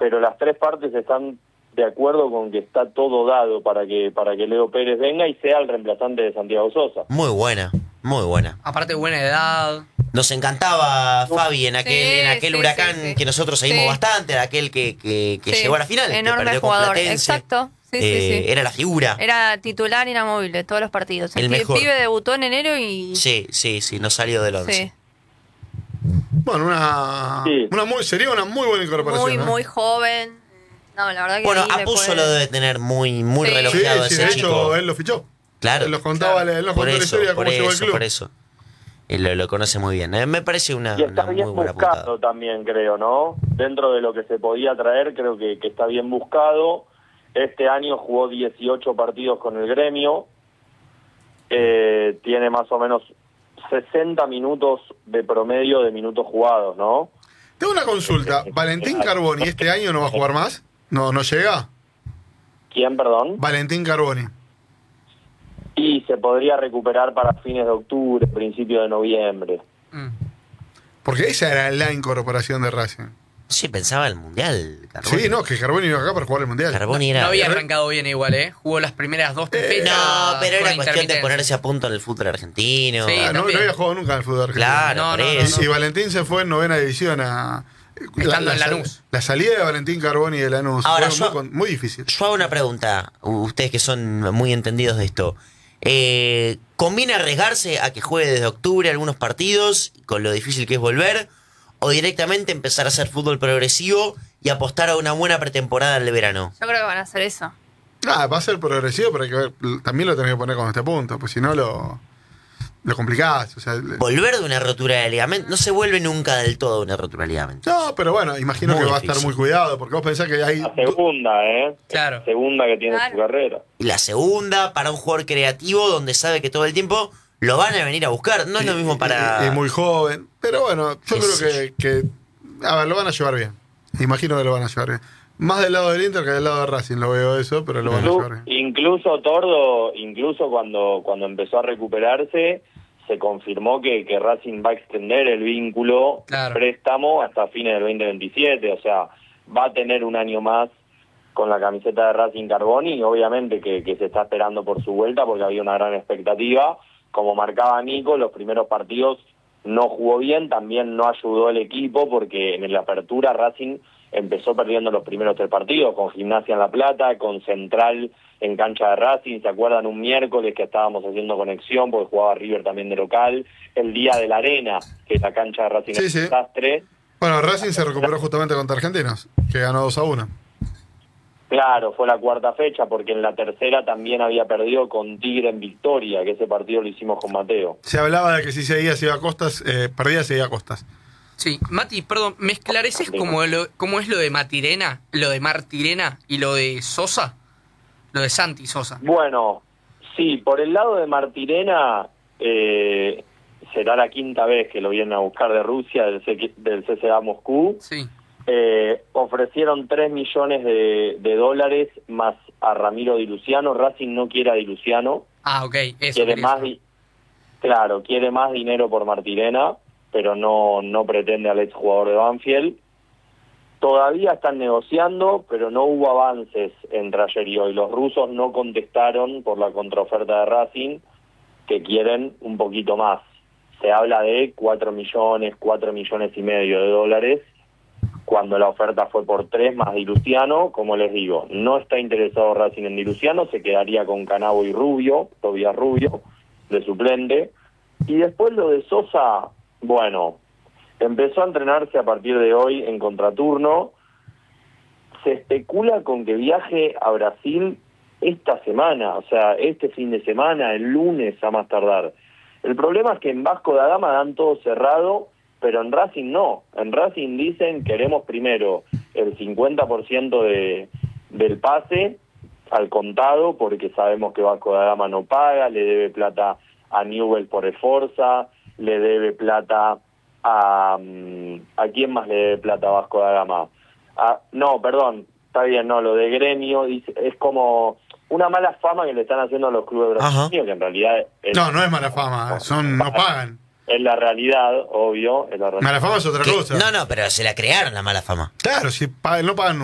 pero las tres partes están de acuerdo con que está todo dado para que Leo Pérez venga y sea el reemplazante de Santiago Sosa. Muy buena, muy buena. Aparte, buena edad. Nos encantaba Fabi en aquel Huracán que nosotros seguimos bastante, era aquel que llegó a la final. Enorme jugador, exacto. Sí. Era la figura. Era titular inamovible todos los partidos. El mejor. pibe debutó en enero y... Sí, no salió del 11. Sí. Bueno, sería una muy buena incorporación. Muy joven. No, la verdad que bueno, a Puzo lo debe tener muy relojeado ese de chico. hecho, él lo fichó. Claro. Él nos contaba, él nos contó la historia de cómo llegó al club. Por eso. Él lo conoce muy bien. Me parece una y está muy bien buena buscado puntada. también, creo, ¿no? Dentro de lo que se podía traer, creo que está bien buscado. Este año jugó 18 partidos con el Gremio. Tiene más o menos 60 minutos de promedio de minutos jugados, ¿no? Tengo una consulta. ¿Valentín Carboni este año no va a jugar más? ¿No llega? ¿Quién, perdón? Valentín Carboni. Y se podría recuperar para fines de octubre, principio de noviembre. Porque esa era la incorporación de Racing. Sí, pensaba el Mundial, Carboni. Sí, no, que Carboni iba acá para jugar el Mundial. Carboni era... No había arrancado bien igual, Jugó las primeras 2 fechas. No, pero era con cuestión de ponerse a punto en el fútbol argentino. Sí, no había jugado nunca en el fútbol argentino. Claro, por eso. Y Valentín se fue en 9ª división estando en Lanús. La salida de Valentín Carboni de Lanús Ahora, fue muy difícil. Yo hago una pregunta, ustedes que son muy entendidos de esto. ¿Conviene arriesgarse a que juegue desde octubre algunos partidos, con lo difícil que es volver, o directamente empezar a hacer fútbol progresivo y apostar a una buena pretemporada en el verano? Yo creo que van a hacer eso. Va a ser progresivo, pero hay que ver, también lo tenés que poner con este punto, pues si no lo complicás. O sea, volver de una rotura de ligamento, no se vuelve nunca del todo una rotura de ligamento. No, pero bueno, imagino muy que va a difícil. estar muy cuidado, porque vos pensás que hay... La segunda, Claro. La segunda que tiene su carrera. Y la segunda, para un jugador creativo, donde sabe que todo el tiempo lo van a venir a buscar. No es lo mismo para... Es muy joven, pero bueno, yo creo que a ver, lo van a llevar bien. Imagino que lo van a llevar bien. Más del lado del Inter que del lado de Racing, lo veo eso, pero lo van a llevar bien. Incluso Tordo, cuando empezó a recuperarse, se confirmó que Racing va a extender el vínculo préstamo hasta fines del 2027, o sea, va a tener un año más con la camiseta de Racing Carboni, y obviamente que se está esperando por su vuelta porque había una gran expectativa. Como marcaba Nico, los primeros partidos no jugó bien, también no ayudó el equipo porque en la apertura Racing empezó perdiendo los primeros 3 partidos, con Gimnasia en La Plata, con Central en cancha de Racing. ¿Se acuerdan un miércoles que estábamos haciendo conexión porque jugaba River también de local? El día de la Arena, que la cancha de Racing es un desastre. Bueno, Racing se recuperó justamente contra Argentinos, que ganó 2-1. Claro, fue la 4ª fecha, porque en la tercera también había perdido con Tigre en Victoria, que ese partido lo hicimos con Mateo. Se hablaba de que si seguía se iba a Costas, perdía se iba a Costas. Sí, Mati, perdón, ¿me esclareces cómo es lo de Martirena y lo de Sosa? Lo de Santi Sosa. Bueno, sí, por el lado de Martirena, será la 5ª vez que lo vienen a buscar de Rusia, del CSKA Moscú. Sí. Ofrecieron 3 millones de dólares más a Ramiro Di Luciano. Racing no quiere a Di Luciano. Ah, ok. Eso quiere más dinero por Martirena, pero no pretende al exjugador de Banfield. Todavía están negociando, pero no hubo avances entre ayer y hoy. Los rusos no contestaron por la contraoferta de Racing, que quieren un poquito más. Se habla de 4 millones y medio de dólares, cuando la oferta fue por 3 más Di Luciano. Como les digo, no está interesado Racing en Di Luciano, se quedaría con Canavo y Tobias Rubio, de suplente. Y después lo de Sosa, bueno, empezó a entrenarse a partir de hoy en contraturno. Se especula con que viaje a Brasil esta semana, o sea, este fin de semana, el lunes a más tardar. El problema es que en Vasco da Gama dan todo cerrado, pero en Racing no. En Racing dicen queremos primero el 50% del pase al contado, porque sabemos que Vasco da Gama no paga, le debe plata a Newell por Esforza, le debe plata ¿a quién más le debe plata a Vasco da Gama? No, perdón, está bien, no, lo de Gremio es como una mala fama que le están haciendo a los clubes brasileños, que en realidad... No es mala fama, no pagan. Es la realidad, obvio. Mala fama es otra cosa. No, pero se la crearon la mala fama. Claro, si no pagan